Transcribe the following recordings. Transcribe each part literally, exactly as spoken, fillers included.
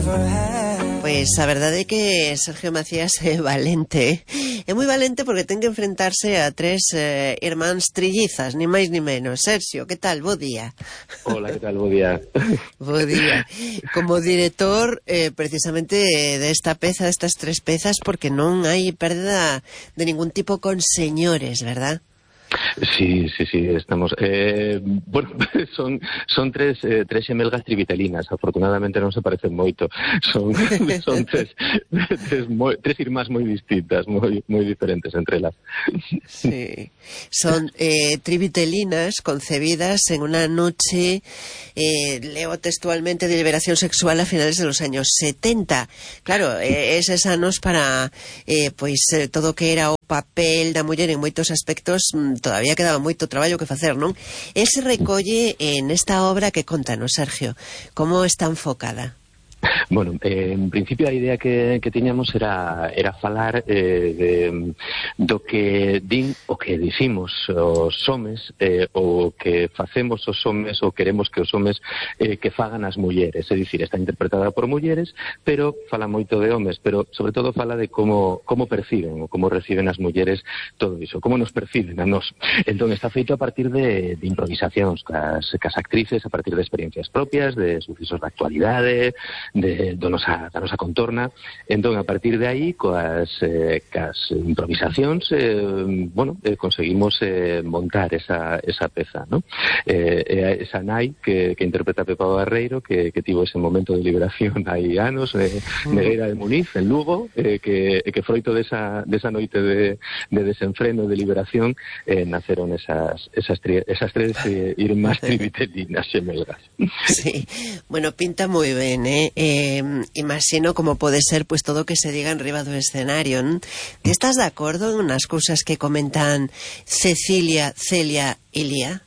Pois a verdade é que Sergio Macías é valente. É moi valente porque ten que enfrentarse a tres eh, irmáns trillizas, ni máis ni menos. Sergio, que tal? Bo día. Hola, que tal? Bo día. Bo día. Como director, eh, precisamente, desta peza, destas tres pezas, porque non hai perda de ningún tipo con señores, verdad? Sí, sí, sí, estamos... Eh, bueno, son son tres eh, tres xemelgas trivitelinas, afortunadamente non se parecen moito. Son son tres tres, moi, tres irmás moi distintas, moi moi diferentes entre elas. Sí, son eh, trivitelinas concebidas en una noche, eh, leo textualmente, de liberación sexual a finales de los años setenta. Claro, eh, eses anos para eh, pois eh, todo o que era o papel da muller en moitos aspectos todavía quedaba moito traballo que facer, non? E se recolle en esta obra que contanos, Sergio, como está enfocada? Bueno, eh, en principio a idea que, que tiñamos era, era falar eh, de, do que din o que dicimos os homes, eh, o que facemos os homes ou queremos que os homes eh, que fagan as mulleres. É dicir, está interpretada por mulleres, pero fala moito de homes, pero sobre todo fala de como, como perciben ou como reciben as mulleres todo iso, como nos perciben a nós. Entón está feito a partir de, de improvisacións cas, cas actrices, a partir de experiencias propias, de sucesos da actualidade, de do nosa, da nosa contorna. Entón, a partir de aí, coas, eh, cas improvisacións, eh, bueno, eh, conseguimos eh, montar esa, esa peza, ¿no? Eh, esa nai que, que interpreta Pepa Barreiro, que, que tivo ese momento de liberación hai anos, eh, Negueira de Muniz, en Lugo, eh, que, que froito desa, desa noite de, de desenfreno, de liberación, eh, naceron esas, esas, tri, esas tres eh, irmás trivitelinas xemelgas. Sí, bueno, pinta moi ben, eh? eh Eh, imagino como pode ser pues todo o que se diga en riba do escenario, ¿no? Ti estás de acordo en unas cousas que comentan Cecilia, Celia e Lía?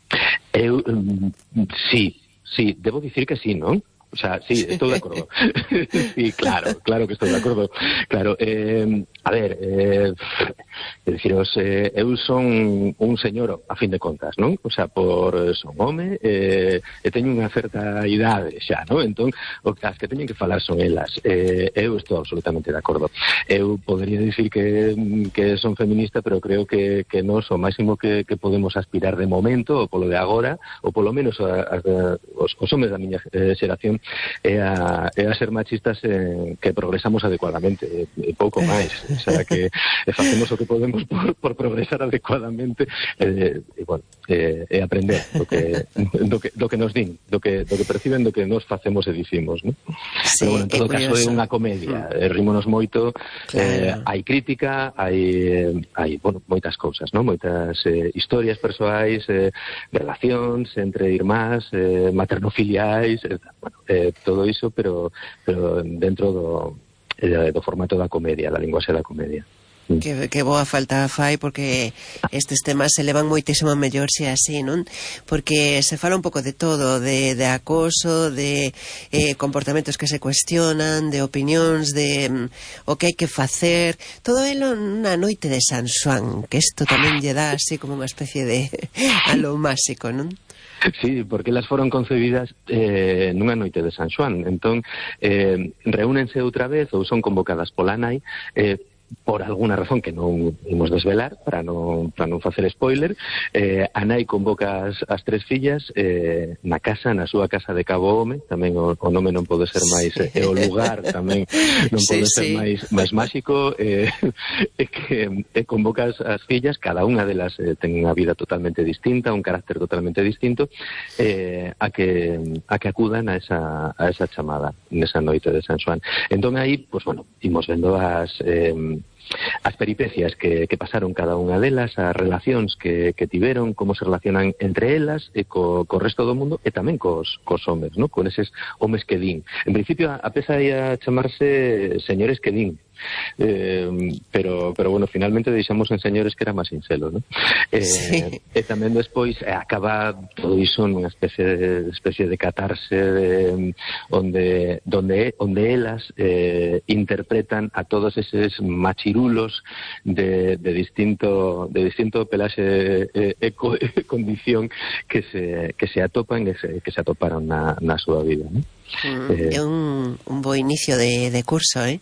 Eu, um, sí, sí, debo dicir que sí, non? O sea, sí, estou de acordo. Sí, claro, claro que estou de acordo. Claro, eh, a ver, eh, deciros, eh, eu son un señor, a fin de contas, non? O sea, por son home, eh, e teño unha certa idade xa, non? Entón, o que as que teñen que falar son elas. Eh, eu estou absolutamente de acordo. Eu podería dicir que, que son feminista, pero creo que, que non o máximo que, que podemos aspirar de momento, ou polo de agora, ou polo menos a, a, os, os homes da miña eh, xeración, é a, é a ser machistas eh, que progresamos adecuadamente, e, e pouco máis. O sea, que e facemos o que podemos por, por progresar adecuadamente, e, e bueno, e, e aprender do que, do, que, do que nos din, do que, do que perciben, do que nos facemos e dicimos, ¿no? Sí, pero bueno, en todo caso é unha comedia, mm. rímonos moito, claro. eh, hai crítica, hai, hai bueno, moitas cousas, ¿no? Moitas eh, historias persoais, eh, relacións entre irmás, eh, maternofiliais, eh, bueno, eh, todo iso, pero, pero dentro do, eh, do formato da comedia, da linguaxe da comedia. Que, que boa falta fai, porque estes temas se levan moitísimo mellor se así, non? Porque se fala un pouco de todo, de, de acoso, de eh, comportamentos que se cuestionan, de opinións, de um, o que hai que facer, todo elo na noite de San Xoán, que isto tamén lle dá así como unha especie de halo máxico, non? Sí, porque elas foron concebidas eh, nunha noite de San Xoán. Entón, eh, reúnense outra vez ou son convocadas pola nai eh, por alguna razón que non imos desvelar para non, para non facer spoiler. eh, a nai convoca as, as tres fillas eh, na casa, na súa casa de Cabo Home, tamén o, o nome non pode ser máis, sí. E o lugar tamén non pode sí, ser sí. máis máis máxico, eh, e que e convoca as, as fillas, cada unha delas eh, ten unha vida totalmente distinta, un carácter totalmente distinto, eh, a que a que acudan a esa, a esa chamada nesa noite de San Xoán. Entón aí, pues bueno, imos vendo as eh, as peripecias que, que pasaron cada unha delas, as relacións que, que tiveron, como se relacionan entre elas e co, co resto do mundo, e tamén cos, cos homes, ¿no? Con eses homes que din. En principio, a peza ia chamarse Señores que din, eh, pero, pero bueno, finalmente deixamos en señores que era máis sinxelo, ¿no? Eh, sí. E tamén despois eh, acaba todo iso nunha especie de, especie de catarse de, onde, donde, onde elas eh, interpretan a todos eses machirulos de, de distinto de distinto pelaxe e eh, eh, condición que se, que se atopan que se, que se atoparon na, na súa vida, ¿no? Mm, é eh, un, un bo inicio de, de curso, eh?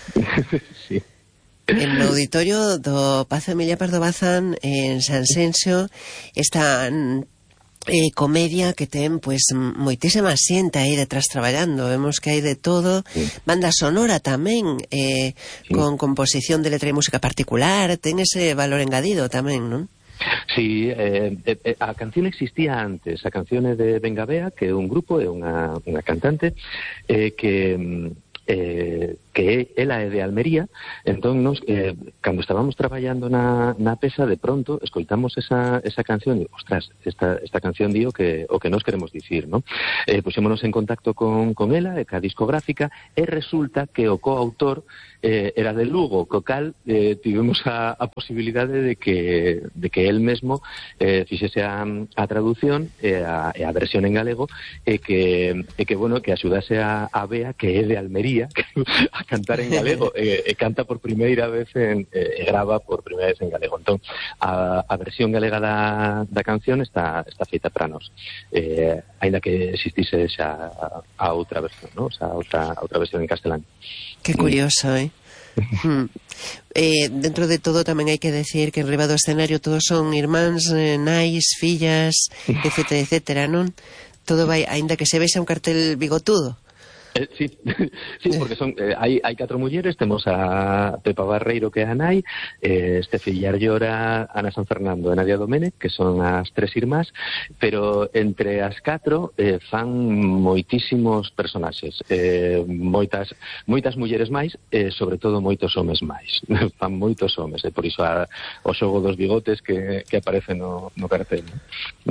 Sí. En o auditorio do Pazo Emilia Pardo Bazán en Sanxenxo esta eh, comedia que ten pois moitísima xente aí detrás traballando, vemos que hai de todo, sí. Banda sonora tamén eh, sí. Con composición de letra e música particular, ten ese valor engadido tamén, non? Sí, eh, eh, a canción existía antes, a canción é de Bengabea, que é un grupo, é unha, unha cantante eh, que eh, que ela é de Almería. Entón, nos, eh, cando estábamos traballando na, na pesa, de pronto escoitamos esa, esa canción e, ostras, esta, esta canción dio que, o que nos queremos dicir, ¿no? Eh, puxémonos en contacto con, con ela, e ca discográfica, e resulta que o coautor eh, era de Lugo, co cal eh, tivemos a, a posibilidade de que, de que él mesmo eh, fixese a, a traducción e a, e a versión en galego, e que, e que bueno, que axudase a, a Bea, que é de Almería, a cantar en galego, e, e canta por primeira vez en, e grava por primeira vez en galego. Entón, a, a versión galega da, da canción está, está feita para nós, eh, aínda que existise xa a, a outra versión, ¿no? O sea, a outra, a outra versión en castelán. Qué curioso, eh? Hmm. Eh, dentro de todo tamén hai que decir que en riba do escenario todos son irmáns, eh, nais, fillas, etcétera, etcétera, non? Todo vai, aínda que se vexa un cartel bigotudo. Eh, sí, sí, porque son eh, hai, hai catro mulleres, temos a Pepa Barreiro, que é a nai, eh, Estefe Illallora, Ana San Fernando e Nadia Domene, que son as tres irmás, pero entre as catro eh, fan moitísimos personaxes, eh, moitas moitas mulleres máis, e eh, sobre todo moitos homes máis, fan moitos homes, e eh, por iso a, o xogo dos bigotes que, que aparece no, no cartel, ¿no?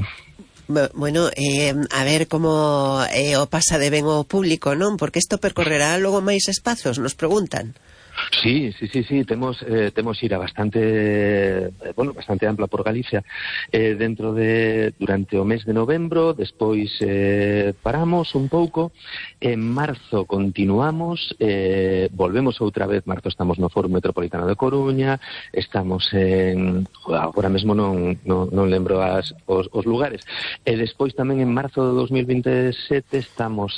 Bueno, eh, a ver como eh, o pasa de ben o público, non? Porque isto percorrerá logo máis espazos, nos preguntan. Sí, sí, sí, sí, temos eh, temos ira bastante, eh, bueno, bastante ampla por Galicia, eh, dentro de, durante o mes de novembro, despois eh, paramos un pouco, en marzo continuamos, eh, volvemos outra vez, marzo estamos no Foro Metropolitano de Coruña, estamos en, agora mesmo non, non, non lembro as, os, os lugares, e despois tamén en marzo de dos mil veintesete estamos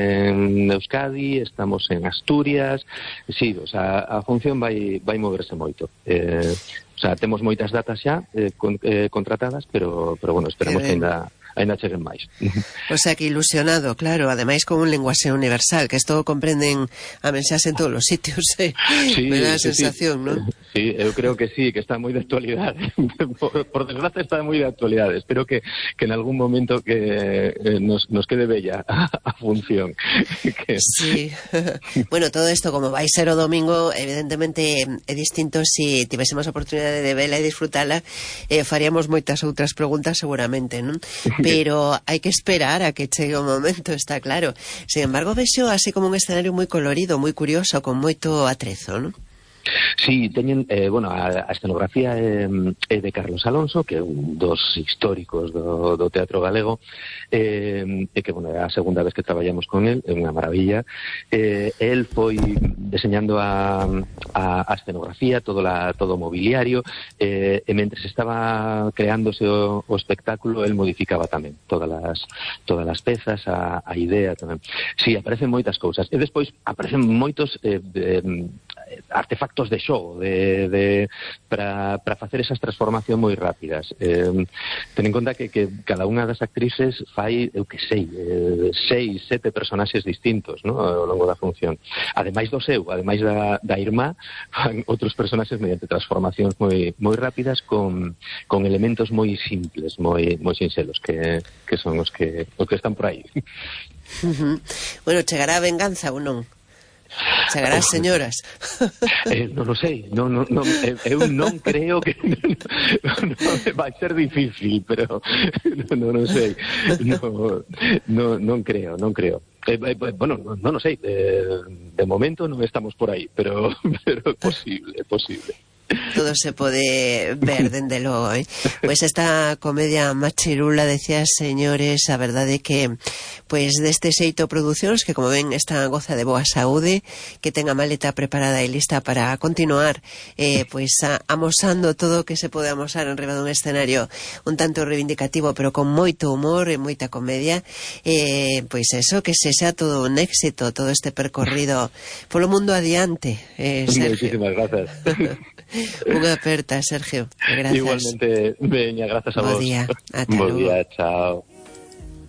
en Euskadi, estamos en Asturias, sí, o sea, a, a función vai, vai moverse moito. Eh, o sea, temos moitas datas xa eh, con, eh, contratadas, pero, pero bueno, esperamos que ainda ainda cheguen máis. O sea, que ilusionado, claro, ademais con un lenguaxe universal, que isto comprenden a mensaxe en todos os sitios, eh? Sí, me dá a sensación, sí, ¿no? Sí, eu creo que sí, que está moi de actualidade. por, por desgracia está moi de actualidade. Espero que, que en algún momento que eh, nos, nos quede bella a, a función. que... Sí. Bueno, todo isto, como vai ser o domingo, evidentemente é distinto si tivésemos a oportunidade de vela e disfrutala, eh, faríamos moitas outras preguntas seguramente, non? Pero hai que esperar a que chegue o momento, está claro. Sin embargo, vexo así como un escenario moi colorido, moi curioso, con moito atrezo, non? Sí, teñen, eh, bueno, a, a escenografía é, é de Carlos Alonso, que é un dos históricos do, do teatro galego, eh, e que, bueno, é a segunda vez que traballamos con el, é unha maravilla. Eh, el foi deseñando a, a, a escenografía, todo, la, todo o mobiliario, eh, e mentre estaba creándose o, o espectáculo, el modificaba tamén todas as, todas as pezas, a, a idea tamén. Sí, aparecen moitas cousas, e despois aparecen moitos eh, de, artefactos de xogo de, de, para, para facer esas transformacións moi rápidas. Eh, ten en conta que, que cada unha das actrices fai, eu que sei, eh, seis, sete personaxes distintos, ¿no?, ao longo da función. Ademais do seu, ademais da, da irmá, fan outros personaxes mediante transformacións moi, moi rápidas con, con elementos moi simples, moi, moi sinxelos, que, que son os que, os que están por aí. Uh-huh. Bueno, chegará a venganza ou non? Chegarás, señoras. Eh, non o sei, non, non, non, eu non creo que non, non, vai ser difícil, pero non, non sei, non, non, non creo, non creo. Eh, eh, bueno, non, non o sei, eh, de momento non estamos por aí, pero, pero é posible, é posible. Todo se pode ver, dende logo, eh? Pois esta comedia machirula, decía, señores, a verdade que pois deste xeito producións que, como ven, esta goza de boa saúde, que ten a maleta preparada e lista para continuar eh, pois a, amosando todo o que se pode amosar en riba dun escenario un tanto reivindicativo, pero con moito humor e moita comedia, eh, pois eso, que se xa todo un éxito, todo este percorrido polo mundo adiante, eh, Sergio. Muchísimas gracias. Unha aperta, Sergio. Gracias. Igualmente, veña, grazas a Bo vos. día. Ata Bo logo. día, chao.